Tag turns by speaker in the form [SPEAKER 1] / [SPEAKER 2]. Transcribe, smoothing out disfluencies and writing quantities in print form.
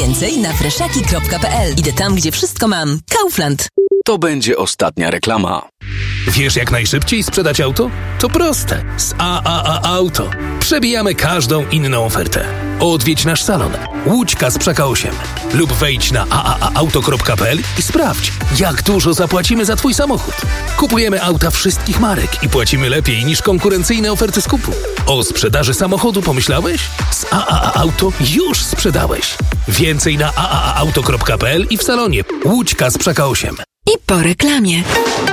[SPEAKER 1] Więcej na freszaki.pl. Idę tam, gdzie wszystko mam. Kaufland.
[SPEAKER 2] To będzie ostatnia reklama.
[SPEAKER 3] Wiesz, jak najszybciej sprzedać auto? To proste. Z AAA Auto. Przebijamy każdą inną ofertę. Odwiedź nasz salon Łódź Kasprzaka 8 lub wejdź na aaauto.pl i sprawdź, jak dużo zapłacimy za Twój samochód. Kupujemy auta wszystkich marek i płacimy lepiej niż konkurencyjne oferty skupu. O sprzedaży samochodu pomyślałeś? Z AAA Auto już sprzedałeś. Więcej na aaauto.pl i w salonie Łódź Kasprzaka 8.
[SPEAKER 1] I po reklamie.